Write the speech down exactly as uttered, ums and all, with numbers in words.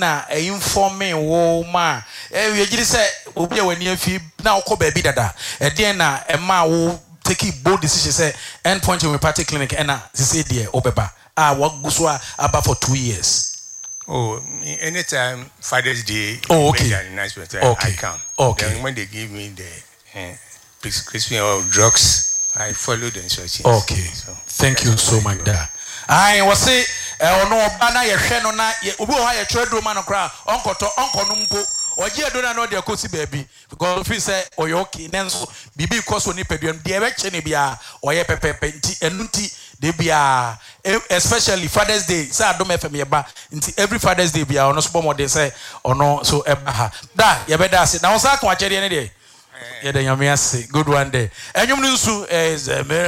na e informing wo ma e we giri say obi a wani afi na okọ ba bi dada e den na e ma wo take bold decision say end point homeopathic clinic and na say there obeba ah what go so about for two years. Oh, anytime Father's Day, oh, okay. Nice okay. I come. Okay. Then when they give me the uh, prescription of drugs, I follow the instructions. Okay. So, thank you so much, da. I was say, eh, ono bana ye hwe no na obi o ha ye twerɛ do ma no kra onkoto onkono mpo ogie do na no de akosi baby because fi say oyo okay nenso bibi koso ni peduam de ebe che ne bia oye pepepe nti enu nti de bia especially Father's Day say adom F M ye ba nti every Father's Day bia ono so bomo de say ono so eba ha da ye be da se na won sa kan a kyere ne de ye de nyame ase good one day enyum nsu is